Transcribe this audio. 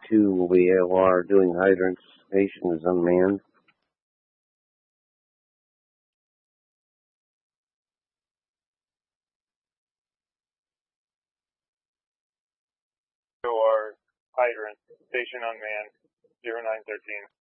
2 we are doing hydrants. Station is unmanned. Our hydrant, station unmanned, 0913.